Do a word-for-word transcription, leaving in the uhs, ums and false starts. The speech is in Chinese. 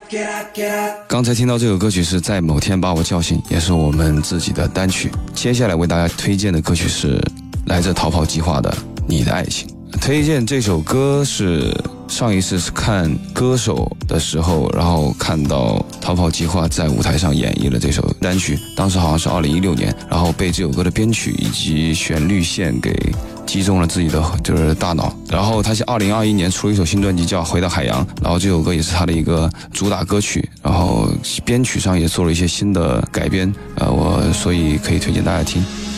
刚才听到这首歌曲是在某天把我叫醒，也是我们自己的单曲。接下来为大家推荐的歌曲是来自逃跑计划的《你的爱情》。推荐这首歌是上一次是看歌手的时候，然后看到逃跑计划在舞台上演绎了这首单曲，当时好像是二零一六年，然后被这首歌的编曲以及旋律线给击中了自己的就是大脑。然后他是二零二一年出了一首新专辑叫《回到海洋》，然后这首歌也是他的一个主打歌曲，然后编曲上也做了一些新的改编，呃，我所以可以推荐大家听。